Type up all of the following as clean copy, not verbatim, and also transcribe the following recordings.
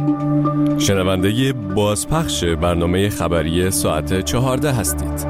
شنونده بازپخش برنامه خبری ساعت 14 هستید.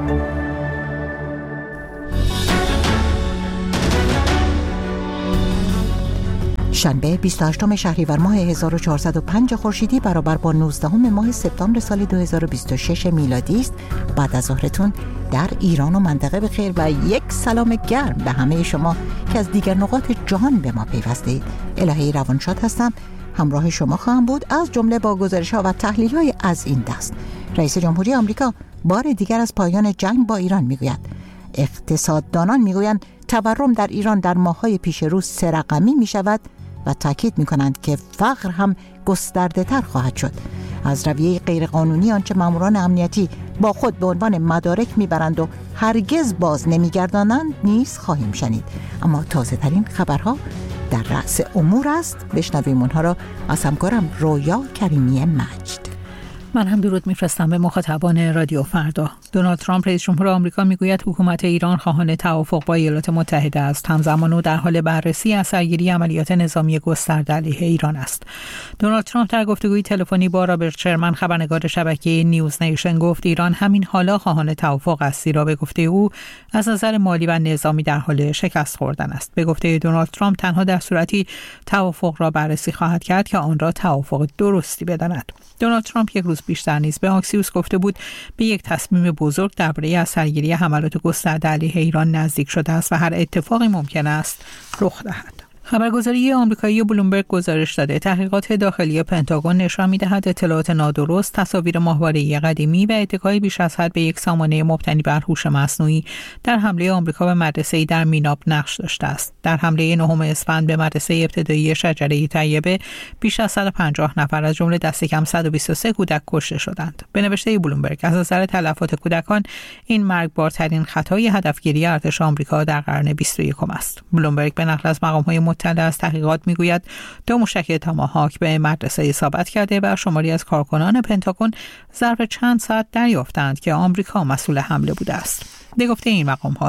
شنبه 28 شهریور ماه 1405 خورشیدی برابر با 19 ماه سپتامبر سال 2026 میلادی است. بعد از ظهرتون در ایران و منطقه بخیر و یک سلام گرم به همه شما که از دیگر نقاط جهان به ما پیوستید. الهی روانشاد هستم، همراه شما خواهم بود، از جمله با گزارش‌ها و تحلیل‌های از این دست. رئیس جمهوری آمریکا بار دیگر از پایان جنگ با ایران میگوید. اقتصاددانان میگویند تورم در ایران در ماه‌های پیش رو 3 رقمی میشود و تاکید می‌کنند که فقر هم گسترده‌تر خواهد شد. از رویه غیرقانونی آنچه ماموران امنیتی با خود به عنوان مدارک میبرند و هرگز باز نمیگردانند نیز خواهیم شنید. اما تازه ترین خبرها در رأس امور است. بشنویم اونها را از همکارم رویا کریمی مجد. من هم درود میفرستم به مخاطبان رادیو فردا. دونالد ترامپ رئیس جمهور آمریکا میگوید حکومت ایران خواهان توافق با ایالات متحده است. همزمان او در حال بررسی اثرگیری عملیات نظامی گسترده علیه ایران است. دونالد ترامپ در گفتگوی تلفنی با رابرت شرمن خبرنگار شبکه نیوز نیشن گفت ایران همین حالا خواهان توافق است، زیرا به گفته او از نظر مالی و نظامی در حال شکست خوردن است. به گفته دونالد ترامپ تنها در صورتی توافق را بررسی خواهد کرد که آن را توافق درستی بداند. دونالد ترامپ یک روز بیشتر نیز به آکسیوس گفته بود به یک تصمیم بزرگ درباره اثرگیری حملات گسترده علیه ایران نزدیک شده است و هر اتفاقی ممکن است رخ دهد. خبرگزاری آمریکایی بلومبرگ گزارش داده تحقیقات داخلی پنتاگون نشان می‌دهد اطلاعات نادرست، تصاویر ماهواره‌ای قدیمی و اتکای بیش از حد به یک سامانه مبتنی بر هوش مصنوعی در حمله آمریکا به مدرسه‌ای در میناب نقش داشته است. در حمله 9 اسفند به مدرسه ابتدایی شجره طیبه بیش از 150 نفر از جمله دست کم 123 کودک کشته شدند. به نوشته بلومبرگ از نظر تلفات کودکان این مرگبارترین خطای هدفگیری ارتش آمریکا در قرن 21 است. بلومبرگ به نقل از مقام‌های مطلع از تحقیقات میگوید 2 موشک تاماهاک به مدرسه اصابت کرده و شماری از کارکنان پنتاگون ظرف چند ساعت دریافتند که آمریکا مسئول حمله بوده است. به گفته این مقام‌ها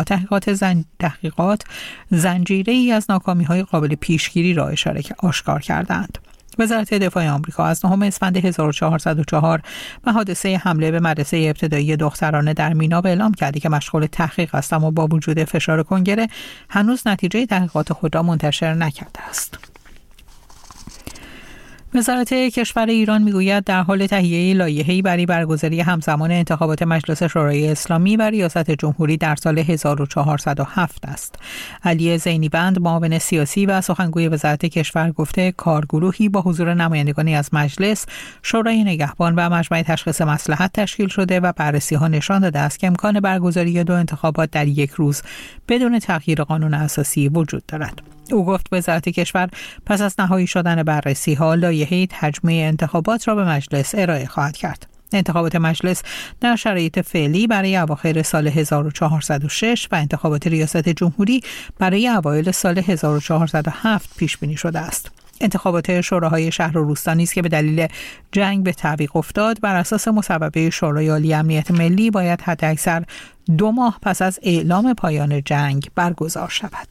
تحقیقات زنجیره‌ای از ناکامی‌های قابل پیشگیری را آشکار کردند. وزارت دفاع آمریکا از 9 اسفند 1404 به حادثه حمله به مدرسه ابتدایی دخترانه در میناب اعلام کرده که مشغول تحقیق است، اما با وجود فشار کنگره هنوز نتیجه تحقیقات خود را منتشر نکرده است. وزارت کشور ایران میگوید در حال تهیه لایحه‌ای برای برگزاری همزمان انتخابات مجلس شورای اسلامی و ریاست جمهوری در سال 1407 است. علی زینی‌بند معاون سیاسی و سخنگوی وزارت کشور گفته کارگروهی با حضور نمایندگانی از مجلس، شورای نگهبان و مجمع تشخیص مصلحت تشکیل شده و بررسی‌ها نشان داده است که امکان برگزاری 2 انتخابات در یک روز بدون تغییر قانون اساسی وجود دارد. او گفت وزارت کشور پس از نهایی شدن بررسی‌ها لایحه تجمیع انتخابات را به مجلس ارائه خواهد کرد. انتخابات مجلس در شرایط فعلی برای اواخر سال 1406 و انتخابات ریاست جمهوری برای اوایل سال 1407 پیش بینی شده است. انتخابات شوراهای شهر و روستا نیز که به دلیل جنگ به تعویق افتاد بر اساس مصوبه شورای عالی امنیت ملی باید حداکثر 2 ماه پس از اعلام پایان جنگ برگزار شود.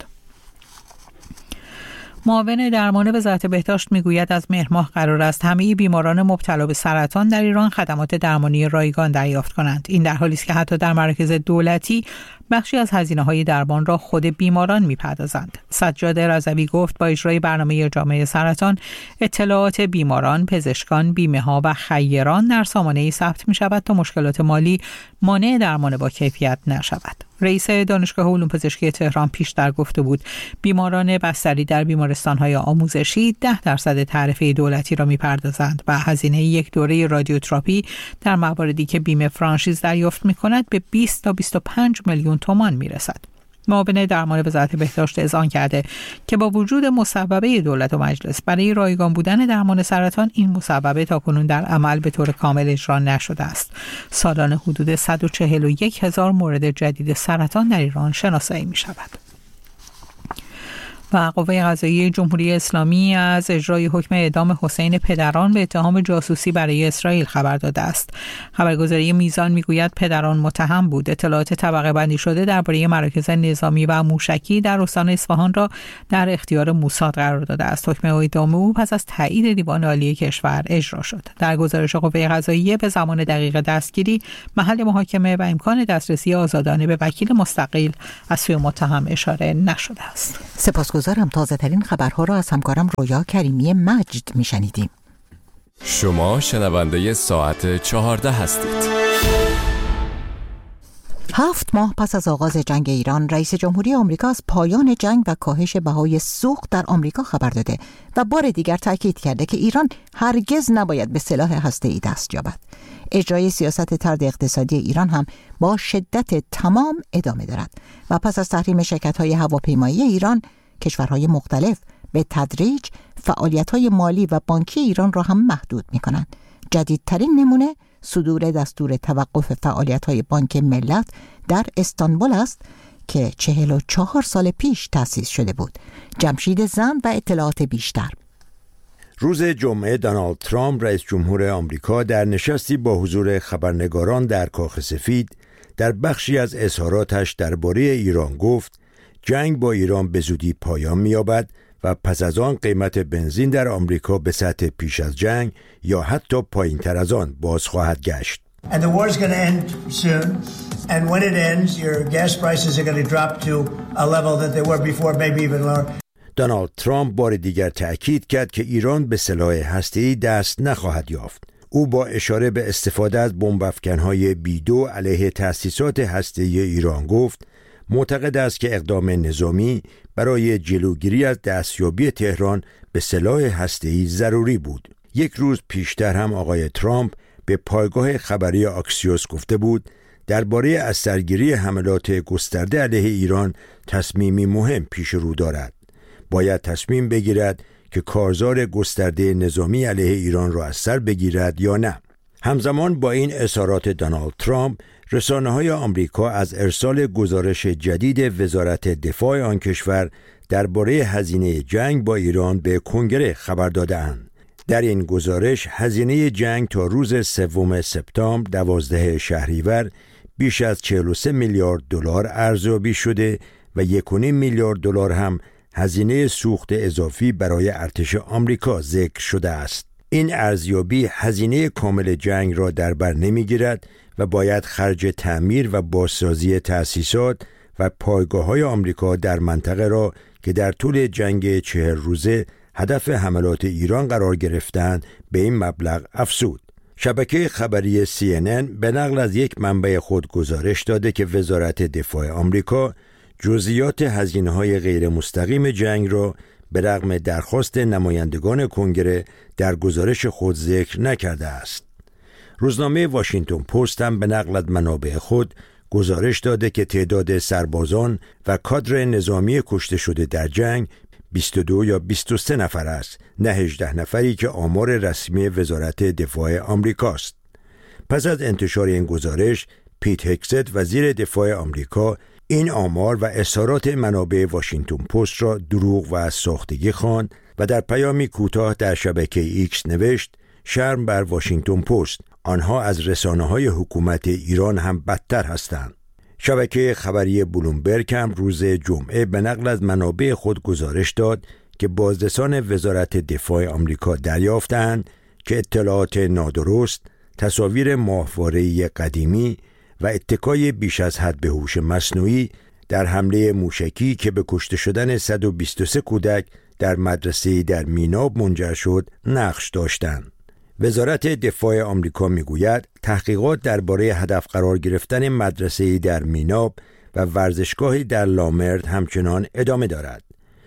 معاون درمان وزارت بهداشت میگوید از مهر ماه قرار است همه بیماران مبتلا به سرطان در ایران خدمات درمانی رایگان دریافت کنند. این در حالی است که حتی در مراکز دولتی بخشی از هزینه‌های درمان را خود بیماران می‌پردازند. سجاد رضوی گفت با اجرای برنامه جامعه سرطان اطلاعات بیماران، پزشکان، بیمه‌ها و خیران در سامانه‌ای ثبت می‌شود تا مشکلات مالی مانع درمان با کیفیت نشود. رئیس دانشگاه علوم پزشکی تهران پیشتر گفته بود بیماران بستری در بیمارستان‌های آموزشی 10% تعرفه دولتی را می‌پردازند و هزینه یک دوره رادیوتراپی در مواردی که بیمه فرانشیز دریافت می‌کند به 20 تا 25 میلیون تومان می‌رسد. معاون درمان وزارت بهداشت اذعان کرده که با وجود مصوبه دولت و مجلس برای رایگان بودن درمان سرطان این مصوبه تاکنون در عمل به طور کامل اجرا نشده است. سالانه حدود 141,000 مورد جدید سرطان در ایران شناسایی می شود. و قوه قضاییه جمهوری اسلامی از اجرای حکم اعدام حسین پدران به اتهام جاسوسی برای اسرائیل خبر داده است. خبرگزاری میزان میگوید پدران متهم بود. اطلاعات طبقه بندی شده درباره مراکز نظامی و موشکی در استان اصفهان را در اختیار موساد قرار داده است. حکم اعدام او پس از تایید دیوان عالی کشور اجرا شد. در گزارش قوه قضاییه به زمان دقیق دستگیری، محل محاکمه و امکان دسترسی آزادانه به وکیل مستقل از سوی متهم اشاره نشده است. سپاسگزارم. تازه ترین خبرها را از همکارم رویا کریمی مجد میشنیدیم. شما شنونده ساعت 14 هستید. 7 ماه پس از آغاز جنگ ایران، رئیس جمهوری آمریکا از پایان جنگ و کاهش بهای سوخت در آمریکا خبر داده و بار دیگر تاکید کرده که ایران هرگز نباید به سلاح هسته‌ای دست یابد. اجرای سیاست طرد اقتصادی ایران هم با شدت تمام ادامه دارد و پس از تحریم شرکت‌های هواپیمایی ایران، کشورهای مختلف به تدریج فعالیت‌های مالی و بانکی ایران را هم محدود می‌کنند. جدیدترین نمونه صدور دستور توقف فعالیت‌های بانک ملت در استانبول است که 44 سال پیش تأسیس شده بود. جمشید زند و اطلاعات بیشتر. روز جمعه دونالد ترامپ رئیس جمهور آمریکا در نشستی با حضور خبرنگاران در کاخ سفید در بخشی از اظهاراتش درباره ایران گفت جنگ با ایران به زودی پایان می‌یابد و پس از آن قیمت بنزین در آمریکا به سطح پیش از جنگ یا حتی پایین‌تر از آن باز خواهد گشت. And the war is going to end soon. And when it ends, your gas prices are going to drop to a level that they were before, maybe even lower. دونالد ترامپ بار دیگر تأکید کرد که ایران به سلاح هسته‌ای دست نخواهد یافت. او با اشاره به استفاده از بمب‌افکن‌های B2 علیه تأسیسات هسته‌ای ایران گفت معتقد است که اقدام نظامی برای جلوگیری از دستیابی تهران به سلاح هسته‌ای ضروری بود. یک روز پیشتر هم آقای ترامپ به پایگاه خبری آکسیوس گفته بود درباره از سرگیری حملات گسترده علیه ایران تصمیمی مهم پیش رو دارد. باید تصمیم بگیرد که کارزار گسترده نظامی علیه ایران را از سر بگیرد یا نه. همزمان با این اظهارات دونالد ترامپ، رسانه‌های آمریکا از ارسال گزارش جدید وزارت دفاع آن کشور درباره هزینه جنگ با ایران به کنگره خبر داده‌اند. در این گزارش هزینه جنگ تا روز 3 سپتامبر 12 شهریور بیش از 43 میلیارد دلار ارزیابی شده و 1.5 میلیارد دلار هم هزینه سوخت اضافی برای ارتش آمریکا ذکر شده است. این ارزیابی هزینه کامل جنگ را در بر نمی‌گیرد و باید خرج تعمیر و بازسازی تأسیسات و پایگاه‌های آمریکا در منطقه را که در طول جنگ 40 روزه هدف حملات ایران قرار گرفتند به این مبلغ افزود. شبکه خبری CNN به نقل از یک منبع خود گزارش داده که وزارت دفاع آمریکا جزئیات هزینه‌های غیر مستقیم جنگ را به رغم درخواست نمایندگان کنگره در گزارش خود ذکر نکرده است. روزنامه واشنگتن پست هم به نقل از منابع خود گزارش داده که تعداد سربازان و کادر نظامی کشته شده در جنگ 22 یا 23 نفر است، نه 18 نفری که آمار رسمی وزارت دفاع آمریکاست. پس از انتشار این گزارش، پیت هگست وزیر دفاع آمریکا این آمار و اظهارات منابع واشنگتن پست را دروغ و ساختگی خواند و در پیامی کوتاه در شبکه ایکس نوشت شرم بر واشنگتن پست، آنها از رسانه‌های حکومت ایران هم بدتر هستند. شبکه خبری بلومبرگ هم روز جمعه به نقل از منابع خود گزارش داد که بازرسان وزارت دفاع آمریکا دریافتند که اطلاعات نادرست، تصاویر ماهواره‌ای قدیمی و اتکای بیش از حد به هوش مصنوعی در حمله موشکی که به کشته شدن 123 کودک در مدرسه‌ای در میناب منجر شد نقش داشتند. وزارت دفاع آمریکا میگوید تحقیقات درباره هدف قرار گرفتن مدرسه‌ای در میناب و ورزشگاهی در لامرد همچنان ادامه دارد.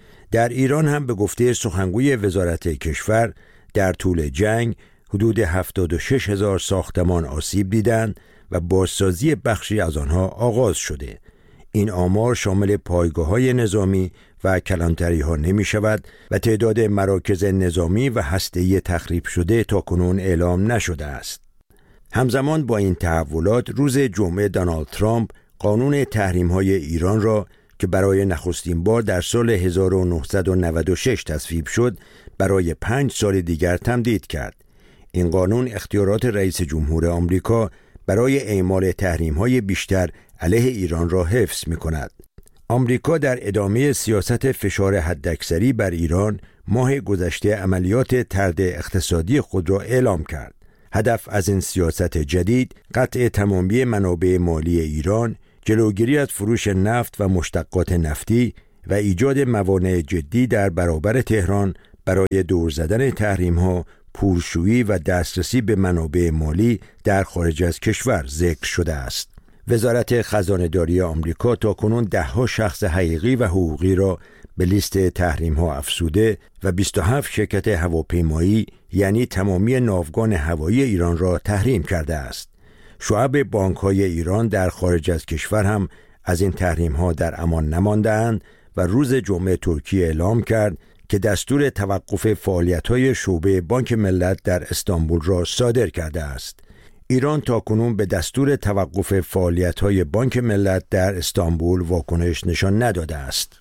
در ایران هم به گفته سخنگوی وزارت کشور در طول جنگ حدود 76,000 ساختمان آسیب دیدند و بازسازی بخشی از آنها آغاز شده. این آمار شامل پایگاه‌های نظامی و کلانتری‌ها نمی‌شود و تعداد مراکز نظامی و هسته‌ای تخریب شده تاکنون اعلام نشده است. همزمان با این تحولات روز جمعه دونالد ترامپ قانون تحریم‌های ایران را که برای نخستین بار در سال 1996 تصویب شد برای 5 سال دیگر تمدید کرد. این قانون اختیارات رئیس جمهور آمریکا برای اعمال تحریم‌های بیشتر علیه ایران را حفظ می‌کند. آمریکا در ادامه سیاست فشار حداکثری بر ایران ماه گذشته عملیات طرد اقتصادی خود را اعلام کرد. هدف از این سیاست جدید قطع تمامی منابع مالی ایران، جلوگیری از فروش نفت و مشتقات نفتی و ایجاد موانع جدی در برابر تهران برای دور زدن تحریم‌ها، پولشویی و دسترسی به منابع مالی در خارج از کشور ذکر شده است. وزارت خزانه‌داری آمریکا تاکنون 10 شخص حقیقی و حقوقی را به لیست تحریم‌ها افزوده و 27 شرکت هواپیمایی یعنی تمامی ناوگان هوایی ایران را تحریم کرده است. شعب بانک‌های ایران در خارج از کشور هم از این تحریم‌ها در امان نمانده‌اند و روز جمعه ترکیه اعلام کرد که دستور توقف فعالیت‌های شعبه بانک ملت در استانبول را صادر کرده است. ایران تاکنون به دستور توقف فعالیت‌های بانک ملت در استانبول واکنش نشان نداده است.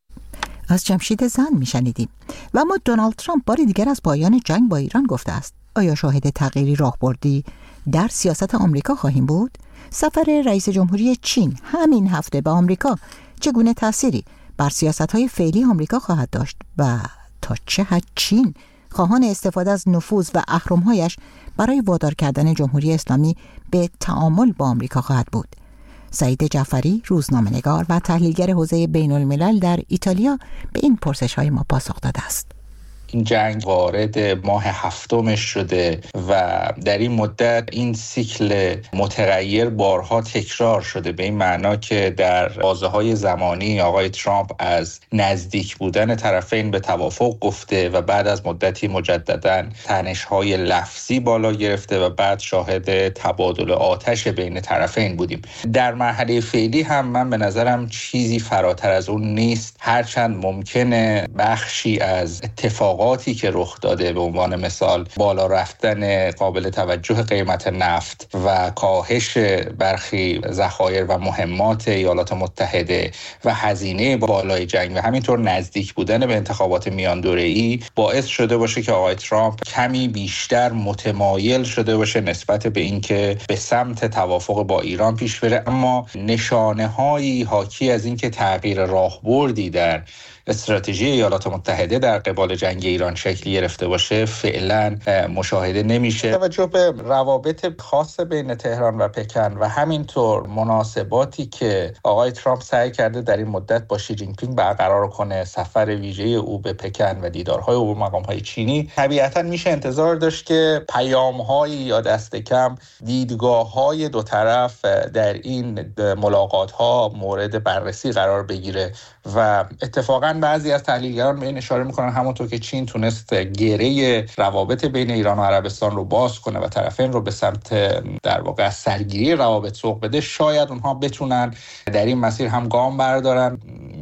از جمشید زن میشنیدیم. و اما دونالد ترامپ بار دیگر از پایان جنگ با ایران گفته است. آیا شاهد تغییری راهبردی در سیاست آمریکا خواهیم بود؟ سفر رئیس جمهوری چین همین هفته به آمریکا چگونه تأثیری بر سیاست‌های فعلی آمریکا خواهد داشت و تا چه حد چین خواهان استفاده از نفوذ و اهرم‌هایش برای وادار کردن جمهوری اسلامی به تعامل با آمریکا خواهد بود؟ سعید جعفری، روزنامه‌نگار و تحلیلگر حوزه بین‌الملل در ایتالیا، به این پرسش‌های ما پاسخ داده است. این جنگ وارد ماه 7 شده و در این مدت این سیکل متغیر بارها تکرار شده، به این معنا که در بازه‌های زمانی آقای ترامپ از نزدیک بودن طرفین به توافق گفته و بعد از مدتی مجدداً تنش‌های لفظی بالا گرفته و بعد شاهد تبادل آتش بین طرفین بودیم. در مرحله فعلی هم من به نظرم چیزی فراتر از اون نیست، هرچند ممکنه بخشی از اتفاقاتی که رخ داده، به عنوان مثال بالا رفتن قابل توجه قیمت نفت و کاهش برخی ذخایر و مهمات ایالات متحده و هزینه بالای جنگ و همینطور نزدیک بودن به انتخابات میان دوره‌ای باعث شده باشه که آقای ترامپ کمی بیشتر متمایل شده باشه نسبت به اینکه به سمت توافق با ایران پیش بره، اما نشانه‌هایی حاکی از اینکه تغییر راهبردی در استراتژی ایالات متحده در قبال جنگ ایران شکلی گرفته باشه فعلا مشاهده نمیشه. توجه به روابط خاص بین تهران و پکن و همینطور مناسباتی که آقای ترامپ سعی کرده در این مدت با شی جین پینگ برقرار کنه، سفر ویژه او به پکن و دیدارهای او با مقام‌های چینی، طبیعتاً میشه انتظار داشت که پیام‌هایی یا دست کم دیدگاه‌های دو طرف در این ملاقات‌ها مورد بررسی قرار بگیره و اتفاقاً بعضی از تحلیلگران به این اشاره میکنن همونطور که چین تونست گره روابط بین ایران و عربستان رو باز کنه و طرفین رو به سمت در واقع سرگیری روابط سوق بده، شاید اونها بتونن در این مسیر هم گام بردارن.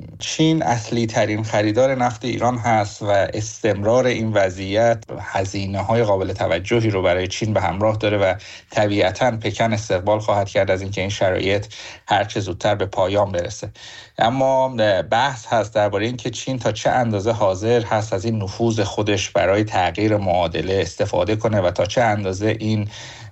چین اصلی ترین خریدار نفت ایران هست و استمرار این وضعیت هزینه‌های قابل توجهی رو برای چین به همراه داره و طبیعتاً پکن استقبال خواهد کرد از اینکه این شرایط هر چه زودتر به پایان برسه. اما بحث هست درباره اینکه چین تا چه اندازه حاضر هست از این نفوذ خودش برای تغییر معادله استفاده کنه و تا چه اندازه این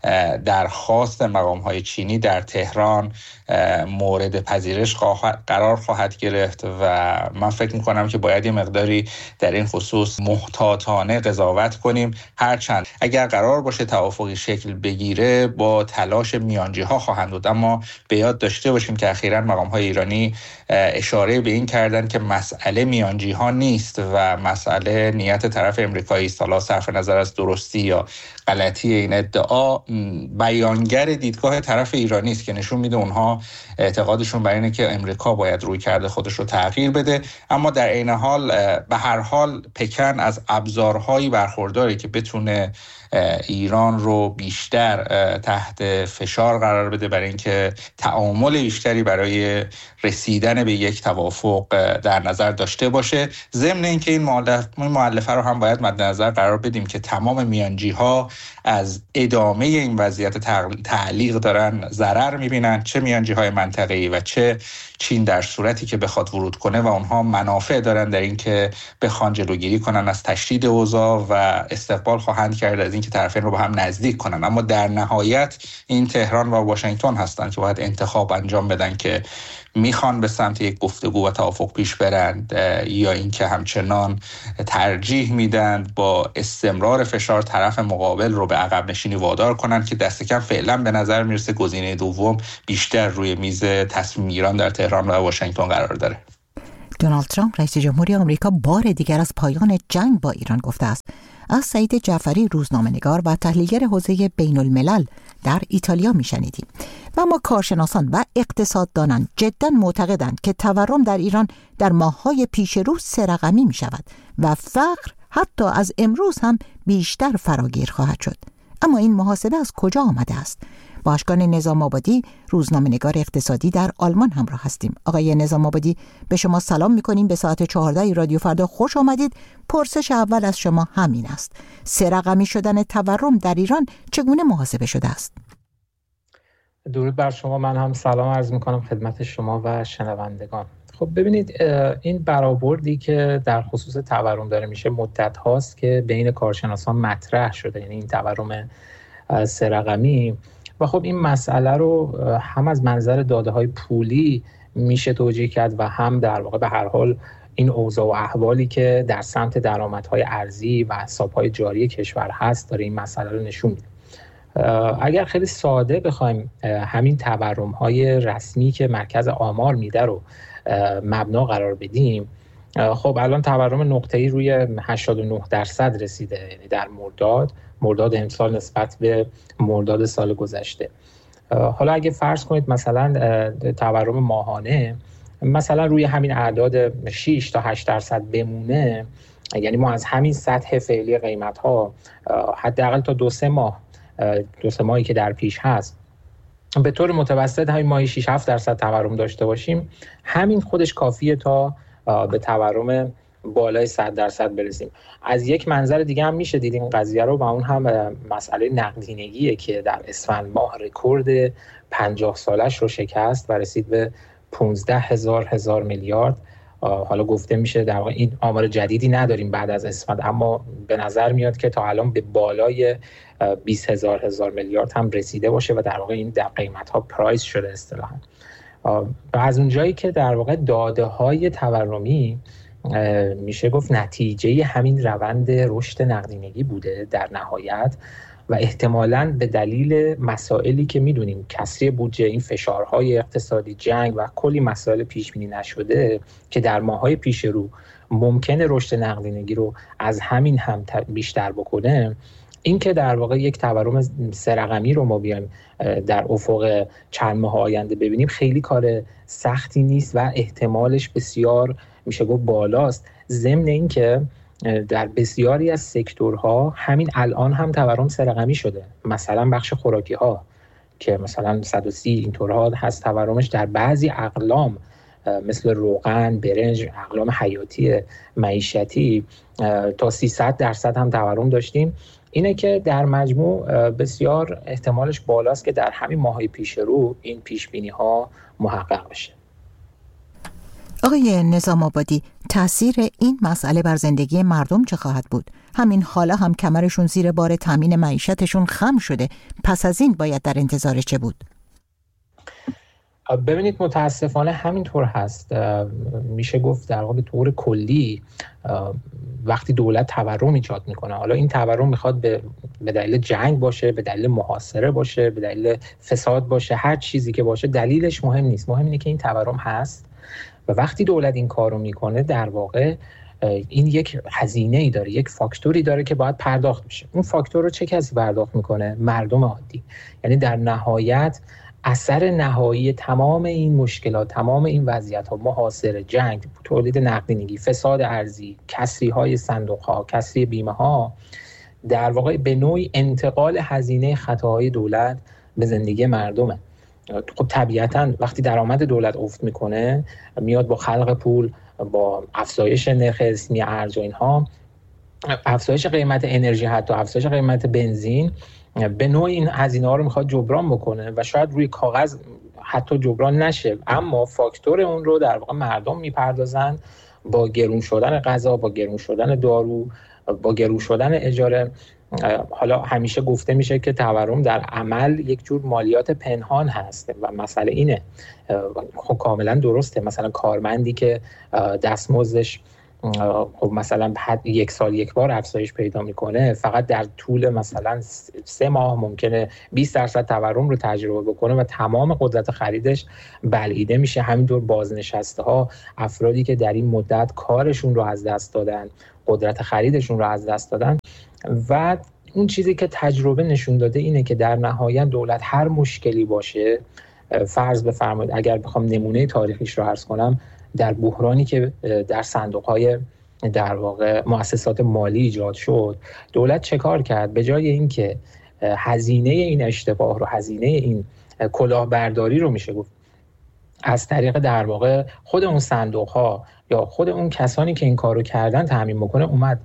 درخواست مقام‌های چینی در تهران مورد پذیرش قرار خواهد گرفت و من فکر می‌کنم که باید یه مقداری در این خصوص محتاطانه قضاوت کنیم، هرچند اگر قرار باشه توافقی شکل بگیره با تلاش میانجی‌ها خواهند بود، اما به یاد داشته باشیم که اخیراً مقام‌های ایرانی اشاره به این کردن که مسئله میانجی‌ها نیست و مسئله نیت طرف امریکایی است. حالا صرف نظر از درستی یا غلطی این ادعا، بیانگر دیدگاه طرف ایرانی است که نشون میده اونها اعتقادشون بر اینه که امریکا باید روی کرده خودش رو تغییر بده، اما در عین حال به هر حال پکن از ابزارهایی برخورداره که بتونه ایران رو بیشتر تحت فشار قرار بده برای اینکه تعامل بیشتری برای رسیدن به یک توافق در نظر داشته باشه. ضمن اینکه این مؤلفه رو هم باید مد نظر قرار بدیم که تمام میانجی‌ها از ادامه این وضعیت تعلیق دارن ضرر میبینن، چه میانجی‌های منطقه‌ای و چه چین در صورتی که بخواد ورود کنه و اونها منافع دارن در این که بخوان جلوگیری کنن از تشدید اوضاع و استقبال خواهند کرد از این که طرفین رو به هم نزدیک کنن. اما در نهایت این تهران و واشنگتن هستن که باید انتخاب انجام بدن که میخوان به سمت یک گفتگو و توافق پیش برند یا اینکه همچنان ترجیح میدن با استمرار فشار طرف مقابل رو به عقب نشینی وادار کنن که دست کم فعلا به نظر میرسه گزینه دوم بیشتر روی میز تصمیم گیران در تهران و واشنگتن قرار داره. دونالد ترامپ رئیس جمهوری آمریکا بار دیگر از پایان جنگ با ایران گفته است. از سعید جعفری روزنامه‌نگار و تحلیلگر حوزه بین الملل در ایتالیا میشنیدیم. و اما کارشناسان و اقتصاددانان جدا معتقدند که تورم در ایران در ماه‌های پیش رو سه‌رقمی می‌شود و فقر حتی از امروز هم بیشتر فراگیر خواهد شد. اما این محاسبه از کجا آمده است؟ با اشکان نظام آبادی روزنامه‌نگار اقتصادی در آلمان همراه هستیم. آقای نظام آبادی به شما سلام می‌کنیم. به ساعت 14 رادیو فردا خوش آمدید. پرسش اول از شما همین است: سه‌رقمی شدن تورم در ایران چگونه محاسبه شده است؟ درود بر شما. من هم سلام عرض می‌کنم خدمت شما و شنوندگان. خب ببینید، این برآوردی که در خصوص تورم داره میشه مدت هاست که بین کارشناسان مطرح شده، یعنی این تورم سه‌رقمی. و خب این مسئله رو هم از منظر داده‌های پولی میشه توجیه کرد و هم در واقع به هر حال این اوضاع و احوالی که در سمت درآمدهای ارزی و حساب‌های جاری کشور هست داره این مسئله رو نشون میده. اگر خیلی ساده بخوایم همین تورم‌های رسمی که مرکز آمار میده رو مبنا قرار بدیم، خب الان تورم نقطه‌ای روی 89% رسیده، یعنی در مرداد امسال نسبت به مرداد سال گذشته. حالا اگه فرض کنید مثلا تورم ماهانه مثلا روی همین اعداد 6 تا 8% بمونه، یعنی ما از همین سطح فعلی قیمت‌ها حداقل تا 2-3 ماهی که در پیش هست به طور متوسط همین ماهی 6-7% تورم داشته باشیم، همین خودش کافیه تا به تورم بالای 100% برسیم. از یک منظر دیگه هم میشه دید این قضیه رو، و اون هم مسئله نقدینگیه که در اسفند ماه رکورد 50 سالش رو شکست و رسید به 15,000 میلیارد. حالا گفته میشه در واقع این آمار جدیدی نداریم بعد از اسفند، اما به نظر میاد که تا الان به بالای 20,000 میلیارد هم رسیده باشه و در واقع این در قیمت ها پرایس شده اصطلاحاً. و از اونجایی که در واقع داده های تورمی میشه گفت نتیجه همین روند رشد نقدینگی بوده در نهایت، و احتمالاً به دلیل مسائلی که میدونیم، کسری بودجه، این فشارهای اقتصادی، جنگ و کلی مسائل پیش بینی نشده که در ماه‌های پیش رو ممکنه رشد نقدینگی رو از همین هم بیشتر بکنه، این که در واقع یک تورم سه‌رقمی رو ما بیایم در افق چند ماه آینده ببینیم خیلی کار سختی نیست و احتمالش بسیار میشه گفت بالاست. ضمن این که در بسیاری از سکتورها همین الان هم تورم سه‌رقمی شده، مثلا بخش خوراکی ها که مثلا 130 اینطورها هست تورمش، در بعضی اقلام مثل روغن، برنج، اقلام حیاتی معیشتی تا 300% هم تورم داشتیم. اینه که در مجموع بسیار احتمالش بالاست که در همین ماهای پیش رو این پیش بینی ها محقق بشه. آقای نظام آبادی، تأثیر این مسئله بر زندگی مردم چه خواهد بود؟ همین حالا هم کمرشون زیر بار تامین معیشتشون خم شده، پس از این باید در انتظار چه بود؟ ببینید، متاسفانه همینطور هست. میشه گفت در واقع به طور کلی وقتی دولت تورم ایجاد میکنه، حالا این تورم میخواد به دلیل جنگ باشه، به دلیل محاصره باشه، به دلیل فساد باشه، هر چیزی که باشه دلیلش مهم نیست، مهم اینه که این تورم هست و وقتی دولت این کارو میکنه در واقع این یک هزینه‌ای داره، یک فاکتوری داره که باید پرداخت بشه. اون فاکتور رو چه کسی پرداخت میکنه؟ مردم عادی. یعنی در نهایت اثر نهایی تمام این مشکلات، تمام این وضعیت‌ها، محاصره، جنگ، تولید نقدینگی، فساد ارزی، کسری‌های صندوق‌ها، کسری بیمه‌ها، در واقع به نوعی انتقال هزینه خطاهای دولت به زندگی مردمه. خب طبیعتاً وقتی درآمد دولت افت میکنه، میاد با خلق پول، با افزایش نرخ اسمی ارز و اینها، افزایش قیمت انرژی، حتی افزایش قیمت بنزین به نوع این هزینه‌ها رو میخواد جبران بکنه و شاید روی کاغذ حتی جبران نشه، اما فاکتور اون رو در واقع مردم میپردازن با گرون شدن غذا، با گرون شدن دارو، با گرون شدن اجاره. حالا همیشه گفته میشه که تورم در عمل یک جور مالیات پنهان هست و مسئله اینه. خب کاملا درسته، مثلا کارمندی که دستمزدش خب مثلا یک سال یک بار افزایش پیدا میکنه، فقط در طول مثلا 3 ماه ممکنه 20% تورم رو تجربه بکنه و تمام قدرت خریدش بلعیده میشه. همینطور بازنشسته ها، افرادی که در این مدت کارشون رو از دست دادن، قدرت خریدشون رو از دست دادن. و اون چیزی که تجربه نشون داده اینه که در نهایت دولت هر مشکلی باشه، فرض بفرمایید اگر بخوام نمونه تاریخیش رو عرض کنم، در بحرانی که در صندوق‌های در واقع مؤسسات مالی ایجاد شد، دولت چه کار کرد؟ به جای اینکه هزینه این اشتباه رو، هزینه این کلاهبرداری رو میشه گفت از طریق در واقع خود اون صندوق‌ها یا خود اون کسانی که این کارو کردن تامین بکنه، اومد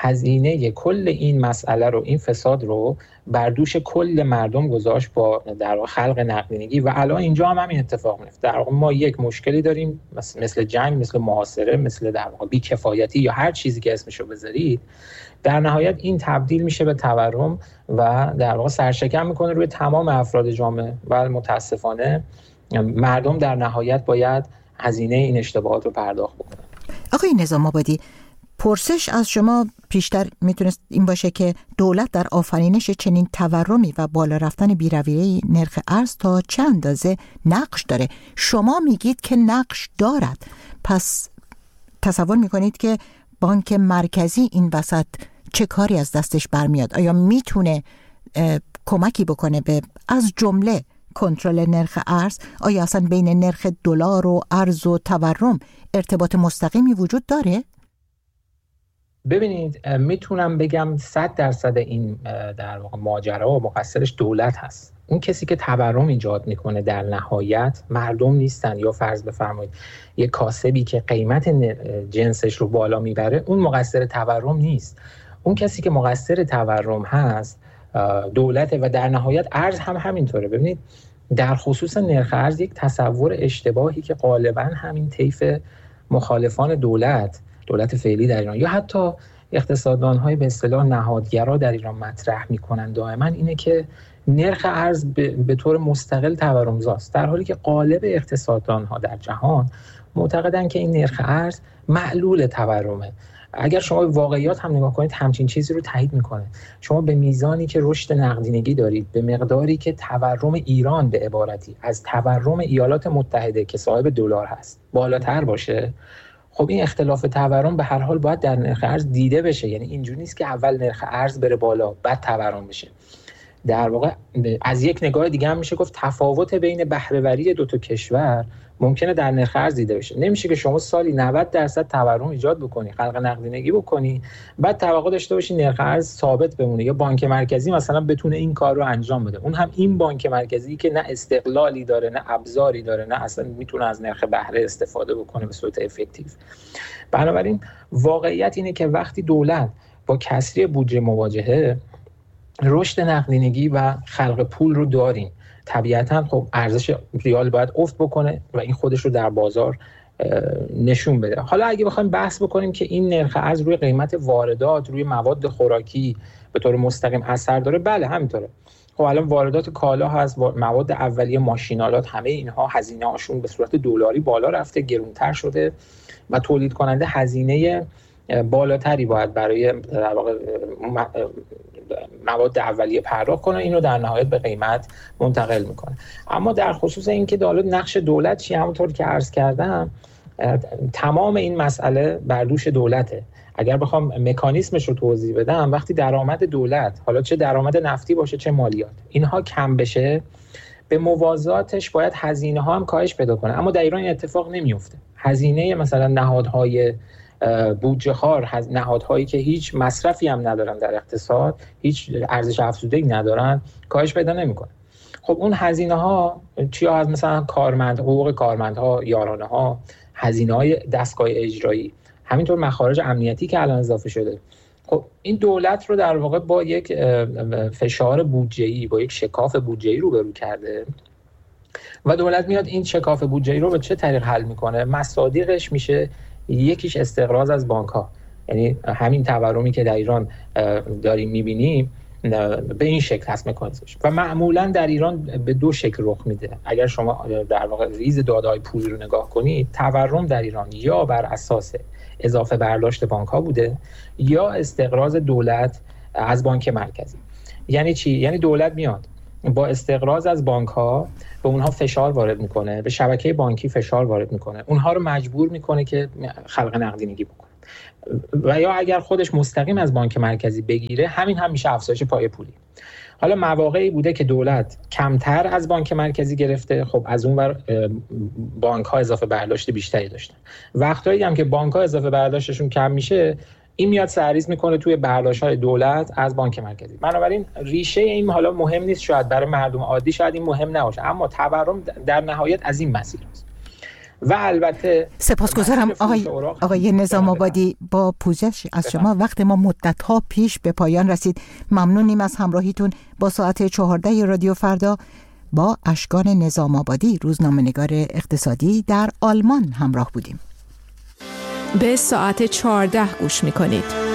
هزینه کل این مسئله رو، این فساد رو بر دوش کل مردم گذاشت با در واقع خلق نقدینگی. و الان اینجا هم همین اتفاق میفته. در واقع ما یک مشکلی داریم مثل جنگ، مثل محاصره، مثل در واقع بی‌کفایتی یا هر چیزی که اسمشو بذارید، در نهایت این تبدیل میشه به تورم و در واقع سرشکن میکنه روی تمام افراد جامعه و متاسفانه مردم در نهایت باید هزینه این اشتباهات رو پرداخت بکنن. آقای نظام آبادی، پرسش از شما پیشتر میتونست این باشه که دولت در آفرینش چنین تورمی و بالا رفتن بی‌رویه نرخ ارز تا چه اندازه نقش داره. شما میگید که نقش دارد، پس تصور میکنید که بانک مرکزی این وسط چه کاری از دستش برمیاد؟ آیا میتونه کمکی بکنه به از جمله کنترل نرخ ارز؟ آیا اصلا بین نرخ دلار و ارز و تورم ارتباط مستقیمی وجود داره؟ ببینید، میتونم بگم 100% این در واقع ماجرا و مقصرش دولت هست. اون کسی که تورم ایجاد میکنه در نهایت مردم نیستن، یا فرض بفرمایید یک کاسبی که قیمت جنسش رو بالا میبره اون مقصر تورم نیست. اون کسی که مقصر تورم هست دولته و در نهایت ارز هم همینطوره. ببینید در خصوص نرخ ارز یک تصور اشتباهی که غالبا همین طیف مخالفان دولت فعلی در ایران یا حتی اقتصاددان‌های به اصطلاح نهادگرا در ایران مطرح می‌کنند دائما اینه که نرخ ارز به طور مستقل تورمزاست، در حالی که غالب اقتصاددان‌ها در جهان معتقدن که این نرخ ارز معلول تورمه. اگر شما به واقعیات هم نگاه کنید همچین چیزی رو تایید میکنه. شما به میزانی که رشد نقدینگی دارید، به مقداری که تورم ایران به عبارتی از تورم ایالات متحده که صاحب دلار هست بالاتر باشه، خب این اختلاف تورم به هر حال باید در نرخ ارز دیده بشه. یعنی اینجوری نیست که اول نرخ ارز بره بالا بعد تورم بشه. در واقع از یک نگاه دیگه هم میشه گفت تفاوت بین بهره‌وری دو تا کشور ممکنه در نرخ ارز دیده بشه. نمیشه که شما سالی 90% تورم ایجاد بکنی، خلق نقدینگی بکنی، بعد توقع داشته باشی نرخ ارز ثابت بمونه یا بانک مرکزی مثلا بتونه این کار رو انجام بده. اون هم این بانک مرکزی که نه استقلالی داره، نه ابزاری داره، نه اصلا میتونه از نرخ بهره استفاده بکنه به صورت افکتیو. بنابراین واقعیت اینه که وقتی دولت با کسری بودجه مواجهه، رشد نقدینگی و خلق پول رو داریم، طبیعتاً خب ارزش ریال باید افت بکنه و این خودش رو در بازار نشون بده. حالا اگه بخوایم بحث بکنیم که این نرخ ارز روی قیمت واردات، روی مواد خوراکی به طور مستقیم اثر داره، بله همینطوره. خب الان واردات کالا هست، مواد اولیه، ماشینالات، همه اینها هزینه هاشون به صورت دلاری بالا رفته، گرونتر شده و تولید کننده هزینه بالاتری باید برای در واقع مواد اولیه پرداخت کنه، اینو در نهایت به قیمت منتقل میکنه. اما در خصوص اینکه نقش دولت چی، همونطور که عرض کردم تمام این مسئله بر دوش دولته. اگر بخوام مکانیزمش رو توضیح بدم، وقتی درآمد دولت، حالا چه درآمد نفتی باشه چه مالیات، اینها کم بشه، به موازاتش باید هزینه ها هم کاهش پیدا کنه. اما در ایران این اتفاق نمیفته. هزینه مثلا نهادهای بودجه خوار، نهادهایی که هیچ مصرفی هم ندارن در اقتصاد، هیچ ارزش افزوده‌ای ندارن، کاهش پیدا نمیکنه. خب اون هزینه ها چیا هست؟ مثلا حقوق کارمندها، یارانه ها، هزینه های دستگاه اجرایی، همینطور مخارج امنیتی که الان اضافه شده. خب این دولت رو در واقع با یک فشار بودجه‌ای، با یک شکاف بودجه‌ای روبرو کرده و دولت میاد این شکاف بودجه‌ای رو به چه طریق حل میکنه؟ مصادیقش میشه یکیش استقراض از بانک‌ها، یعنی همین تورمی که در ایران داریم میبینیم به این شکل هست مکانیزمش و معمولا در ایران به دو شکل رخ میده. اگر شما در واقع ریز داده‌های پولی رو نگاه کنید، تورم در ایران یا بر اساس اضافه برداشت بانک‌ها بوده یا استقراض دولت از بانک مرکزی. یعنی چی؟ یعنی دولت میاد با استقراض از بانک‌ها به اونها فشار وارد میکنه، به شبکه بانکی فشار وارد میکنه، اونها رو مجبور میکنه که خلق نقدینگی بکنه و یا اگر خودش مستقیم از بانک مرکزی بگیره، همین هم میشه افزایش پایه پولی. حالا مواقعی بوده که دولت کمتر از بانک مرکزی گرفته، خب از اون ور بانک ها اضافه برداشت بیشتری داشتن. وقتایی هم که بانک ها اضافه برداشتشون کم میشه، این میاد سرریز میکنه توی برداشت‌های دولت از بانک مرکزی. بنابراین ریشه این حالا مهم نیست، شاید برای مردم عادی شاید این مهم نباشه، اما تورم در نهایت از این مسیر است. و البته سپاسگزارم آقای نظام آبادی. با پوزش از شما وقت ما مدت‌ها پیش به پایان رسید. ممنونیم از همراهیتون. با ساعت 14 رادیو فردا با اشکان نظام آبادی، روزنامه‌نگار اقتصادی در آلمان همراه بودیم. به ساعت 14 گوش می‌کنید.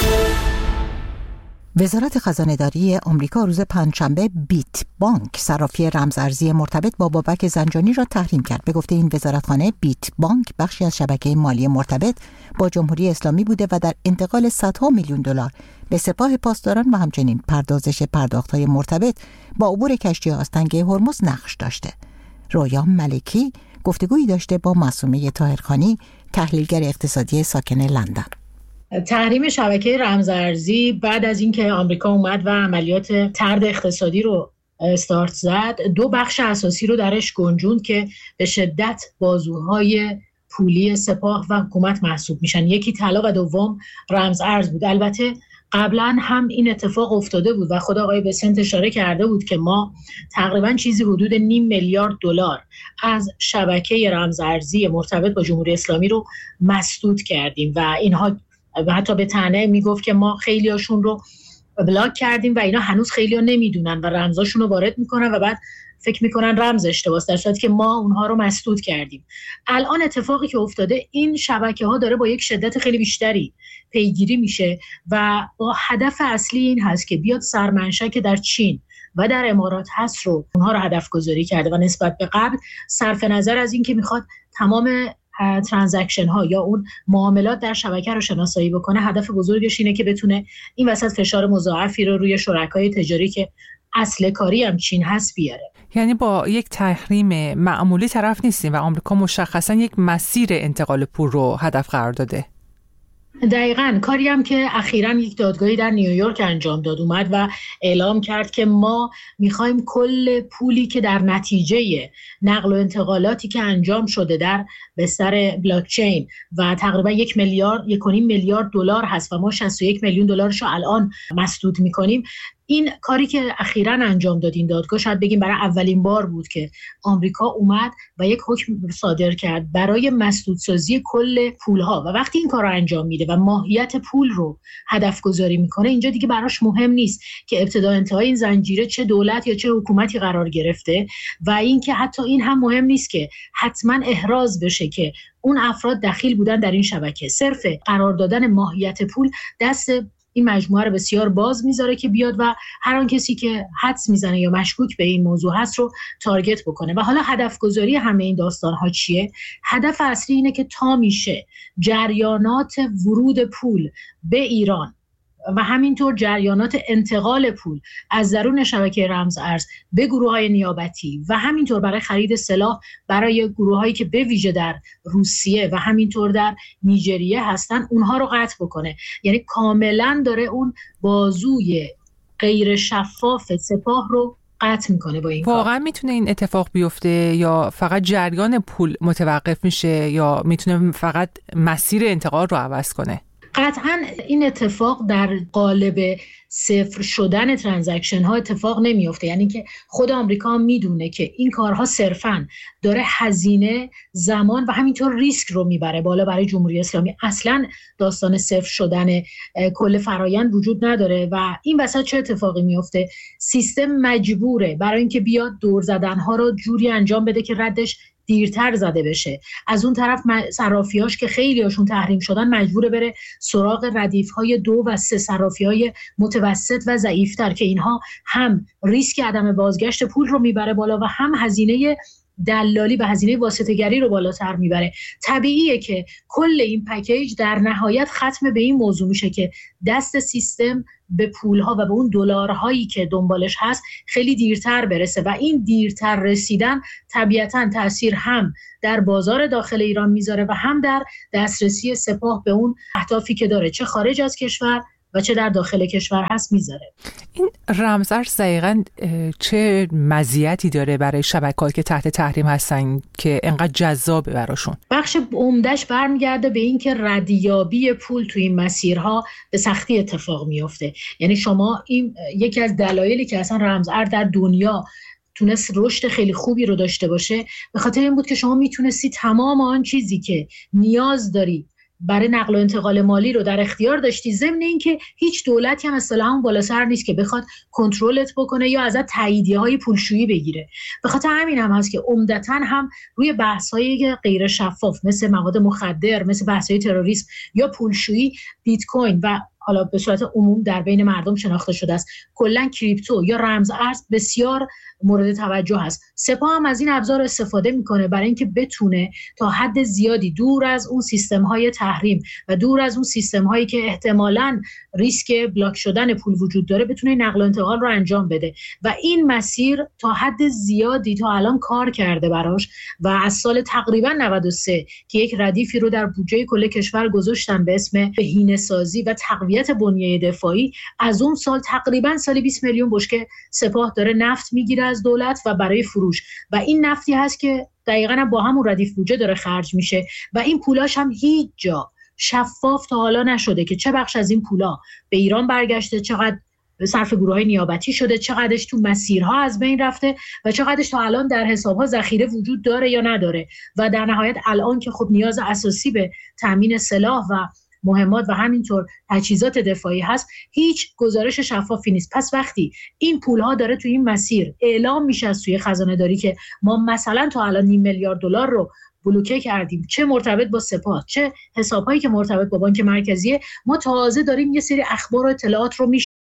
وزارت خزانه‌داری آمریکا روز پنجشنبه بیت بانک، صرافی رمزارزی مرتبط با بابک زنجانی را تحریم کرد. به گفته این وزارتخانه، بیت بانک بخشی از شبکه مالی مرتبط با جمهوری اسلامی بوده و در انتقال صدها میلیون دلار به سپاه پاسداران و همچنین پردازش پرداخت‌های مرتبط با عبور کشتی‌ها از تنگه هرمز نقش داشته. رویا ملکی گفتگویی داشته با معصومه طاهرخانی، تحلیلگر اقتصادی ساکن لندن. تحریم شبکه رمزارزی بعد از اینکه آمریکا اومد و عملیات طرد اقتصادی رو استارت زد، دو بخش اساسی رو درش گنجوند که به شدت بازوهای پولی سپاه و حکومت محسوب میشن. یکی طلا و دوم رمزارز بود. البته قبلا هم این اتفاق افتاده بود و خود آقای بسنت اشاره کرده بود که ما تقریبا چیزی حدود 0.5 میلیارد دلار از شبکه رمزارزی مرتبط با جمهوری اسلامی رو مسدود کردیم و اینها حتی به طعنه میگفت که ما خیلی هاشون رو بلاک کردیم و اینا هنوز خیلی ها نمیدونن و رمزاشون رو وارد میکنن و بعد فکر میکنن رمز اشتباهه، در صورتی که ما اونها رو مسدود کردیم. الان اتفاقی که افتاده، این شبکه ها داره با یک شدت خیلی بیشتری پیگیری میشه و با هدف اصلی این هست که بیاد سرمنشأ که در چین و در امارات هست رو اونها رو هدف گذاری کرده و نسبت به قبل صرف نظر از این که میخواد تمام ترانزکشن ها یا اون معاملات در شبکه رو شناسایی بکنه، هدف بزرگش اینه که بتونه این وسط فشار مضاعفی رو روی شرکای تجاری که اصل کاری هم چین هست بیاره. یعنی با یک تحریم معمولی طرف نیستیم و آمریکا مشخصا یک مسیر انتقال پول رو هدف قرار داده. دقیقاً کاری هم که اخیراً یک دادگاهی در نیویورک انجام داد، اومد و اعلام کرد که ما میخوایم کل پولی که در نتیجه نقل و انتقالاتی که انجام شده در بستر بلاکچین و تقریبا 1.5 میلیارد دلار هست و ما 61 میلیون دلارشو الان مسدود میکنیم. این کاری که اخیراً انجام داد این دادگاه، شاید بگیم برای اولین بار بود که آمریکا اومد و یک حکم صادر کرد برای مسدودسازی کل پولها و وقتی این کار رو انجام میده و ماهیت پول رو هدف گذاری میکنه، اینجا دیگه براش مهم نیست که ابتدا انتهای این زنجیره چه دولت یا چه حکومتی قرار گرفته و اینکه حتی این هم مهم نیست که حتما احراز بشه که اون افراد دخیل بودن در این شبکه. صرف قرار دادن ماهیت پول دست این مجموعه رو بسیار باز میذاره که بیاد و هر آن کسی که حدس میزنه یا مشکوک به این موضوع هست رو تارگت بکنه. و حالا هدف گذاری همه این داستان ها چیه؟ هدف اصلی اینه که تا میشه جریانات ورود پول به ایران و همینطور جریانات انتقال پول از درون شبکه رمزارز به گروه‌های نیابتی و همینطور برای خرید سلاح برای گروه‌هایی که به ویژه در روسیه و همینطور در نیجریه هستن، اونها رو قطع بکنه. یعنی کاملا داره اون بازوی غیر شفاف سپاه رو قطع میکنه با این کار. واقعا میتونه این اتفاق بیفته یا فقط جریان پول متوقف میشه یا میتونه فقط مسیر انتقال رو عوض کنه؟ قطعاً این اتفاق در قالب صفر شدن ترانزکشن ها اتفاق نمیفته. یعنی که خود آمریکا میدونه که این کارها صرفاً داره هزینه، زمان و همینطور ریسک رو میبره بالا برای جمهوری اسلامی. اصلاً داستان صفر شدن کل فرایند وجود نداره و این وسط چه اتفاقی میفته؟ سیستم مجبوره برای اینکه بیاد دور زدنها رو جوری انجام بده که ردش دیرتر زده بشه. از اون طرف صرافیاش که خیلی هاشون تحریم شدن مجبوره بره سراغ ردیف‌های 2 و 3 صرافی‌های متوسط و ضعیف‌تر که اینها هم ریسک عدم بازگشت پول رو میبره بالا و هم هزینه دلالی و هزینه واسطه‌گری رو بالاتر میبره. طبیعیه که کل این پکیج در نهایت ختم به این موضوع میشه که دست سیستم به پولها و به اون دلارهایی که دنبالش هست خیلی دیرتر برسه و این دیرتر رسیدن طبیعتاً تأثیر هم در بازار داخل ایران میذاره و هم در دسترسی سپاه به اون اهدافی که داره، چه خارج از کشور و چه در داخل کشور هست میذاره. این رمزارز دقیقاً چه مزیتی داره برای شبکه‌هایی که تحت تحریم هستن که انقدر جذابه براشون؟ بخش عمده‌اش برمیگرده به این که ردیابی پول تو این مسیرها به سختی اتفاق میفته. یعنی شما این یکی از دلایلی که اصلا رمزارز در دنیا تونست رشد خیلی خوبی رو داشته باشه به خاطر این بود که شما میتونستی تمام آن چیزی که نیاز داری برای نقل و انتقال مالی رو در اختیار داشتی، ضمن اینکه هیچ دولتی هم اصطلاحاً بالا سر نیست که بخواد کنترلت بکنه یا ازت تاییدیه‌های پولشویی بگیره. به خاطر همین هم هست که عمدتاً هم روی بحث‌های غیر شفاف مثل مواد مخدر، مثل بحث‌های تروریسم یا پولشویی، بیت کوین و حالا به صورت عموم در بین مردم شناخته شده است، کلاً کریپتو یا رمز ارز بسیار مورد توجه هست. سپاه هم از این ابزار استفاده میکنه برای اینکه بتونه تا حد زیادی دور از اون سیستم‌های تحریم و دور از اون سیستم‌هایی که احتمالاً ریسک بلاک شدن پول وجود داره بتونه نقل و انتقال رو انجام بده و این مسیر تا حد زیادی تا الان کار کرده براش و از سال تقریبا 93 که یک ردیفی رو در بودجه کل کشور گذاشتن به اسم بهینه‌سازی و تقویت بنیه دفاعی، از اون سال تقریبا سالی 20 میلیون بشکه سپاه داره نفت میگیره از دولت و برای فروش و این نفتی هست که دقیقاً با همون ردیف بودجه داره خرج میشه و این پولاش هم هیچ جا شفاف تا حالا نشده که چه بخش از این پولا به ایران برگشته، چقدر صرف گروه‌های نیابتی شده، چقدرش تو مسیرها از بین رفته و چقدرش تا الان در حساب‌ها ذخیره وجود داره یا نداره و در نهایت الان که خب نیاز اساسی به تامین سلاح و مهمات و همینطور تجهیزات دفاعی هست، هیچ گزارش شفافی نیست. پس وقتی این پولها داره تو این مسیر اعلام میشه از سوی خزانه داری که ما مثلا تا الان $500 میلیارد رو بلوکه کردیم، چه مرتبط با سپاه چه حسابهایی که مرتبط با بانک مرکزیه، ما تازه داریم یه سری اخبار و اطلاعات رو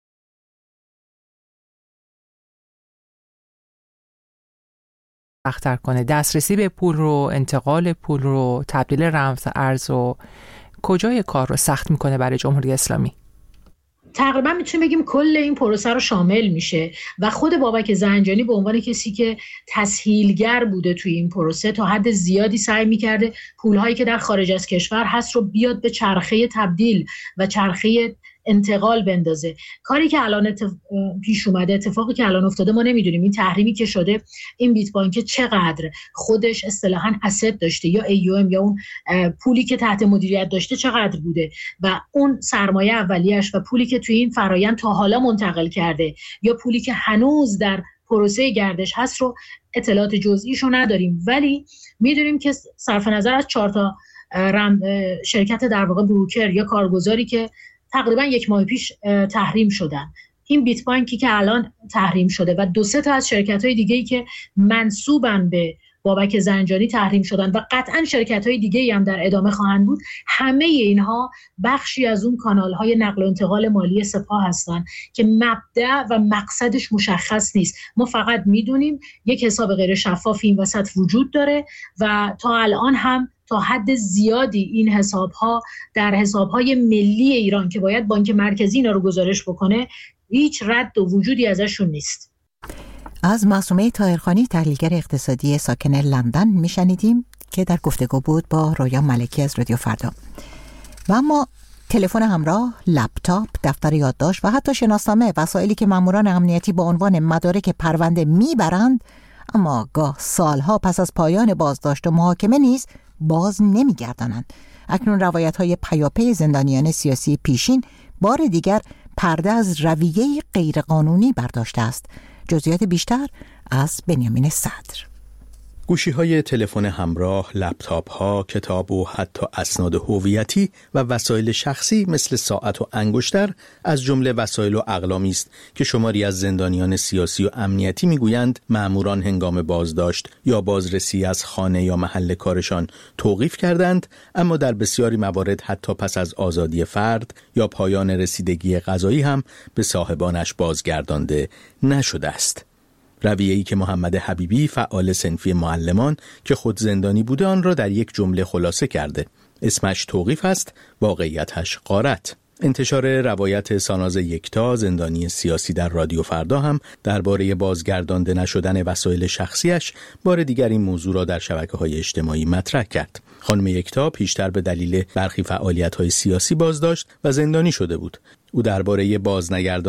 سخت‌تر کنه. دسترسی به پول رو، انتقال پول رو، تبدیل رمز ارز و کجای کار رو سخت میکنه برای جمهوری اسلامی؟ تقریبا میتونیم بگیم کل این پروسه رو شامل میشه و خود بابک زنجانی به عنوان کسی که تسهیلگر بوده توی این پروسه تا حد زیادی سعی میکرده پولهایی که در خارج از کشور هست رو بیاد به چرخه تبدیل و چرخه انتقال بندازه. کاری که الان پیش اومده، اتفاقی که الان افتاده ما نمیدونیم. این تحریمی که شده، این بیت بانک چقدر خودش اصطلاحاً اسید داشته یا AUM یا اون پولی که تحت مدیریت داشته چقدر بوده و اون سرمایه اولیه‌اش و پولی که توی این فرایند تا حالا منتقل کرده یا پولی که هنوز در پروسه گردش هست رو اطلاعات جزئیشو نداریم، ولی میدونیم که صرف نظر از 4 تا شرکت در واقع بروکر یا کارگزاری که تقریبا 1 ماه پیش تحریم شدن، این بیت بانکی که الان تحریم شده و 2-3 تا از شرکت‌های دیگه‌ای که منسوبن به بابک زنجانی تحریم شدن و قطعاً شرکت‌های دیگه‌ای هم در ادامه خواهند بود، همه اینها بخشی از اون کانال‌های نقل و انتقال مالی سپاه هستن که مبدأ و مقصدش مشخص نیست. ما فقط میدونیم یک حساب غیر شفاف این وسط وجود داره و تا الان هم تا حد زیادی این حساب‌ها در حساب‌های ملی ایران که باید بانک مرکزی اینا رو گزارش بکنه هیچ رد و وجودی ازشون نیست. از معصومه طاهرخانی، تحلیلگر اقتصادی ساکن لندن میشنیدیم که در گفتگو بود با رویا ملکی از رادیو فردا. و اما تلفن همراه، لپتاپ، دفتر یادداشت و حتی شناسنامه، وسایلی که ماموران امنیتی با عنوان مدارک پرونده میبرند اما گاه سالها پس از پایان بازداشت و محاکمه نیز باز نمیگردانند. اکنون روایت‌های پیاپی زندانیان سیاسی پیشین بار دیگر پرده از رویه غیرقانونی برداشته است. جزئیات بیشتر از بنیامین صدر. گوشی‌های تلفن همراه، لپتاپ‌ها، کتاب و حتی اسناد هویتی و وسایل شخصی مثل ساعت و انگشتر از جمله وسایل و اقلامی است که شماری از زندانیان سیاسی و امنیتی می‌گویند مأموران هنگام بازداشت یا بازرسی از خانه یا محل کارشان توقیف کردند، اما در بسیاری موارد حتی پس از آزادی فرد یا پایان رسیدگی قضایی هم به صاحبانش بازگردانده نشده است. رویه‌ای که محمد حبیبی فعال صنفی معلمان که خود زندانی بوده آن را در یک جمله خلاصه کرده. اسمش توقیف است، واقعیتش غارت. انتشار روایت ساناز یکتا زندانی سیاسی در رادیو فردا هم درباره بازگردانده نشدن وسایل شخصیش بار دیگر این موضوع را در شبکه‌های اجتماعی مطرح کرد. خانم یکتا پیشتر به دلیل برخی فعالیت‌های سیاسی بازداشت و زندانی شده بود. او درباره بازنگرداندن